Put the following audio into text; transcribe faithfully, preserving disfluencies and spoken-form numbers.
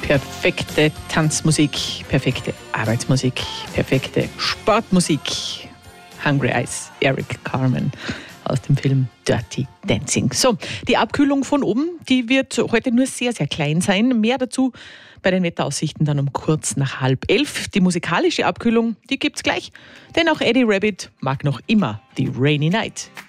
Perfekte Tanzmusik, perfekte Arbeitsmusik, perfekte Sportmusik. Hungry Eyes, Eric Carmen aus dem Film Dirty Dancing. So, die Abkühlung von oben, die wird heute nur sehr, sehr klein sein. Mehr dazu bei den Wetteraussichten dann um kurz nach halb elf. Die musikalische Abkühlung, die gibt's gleich, denn auch Eddie Rabbit mag noch immer die Rainy Night.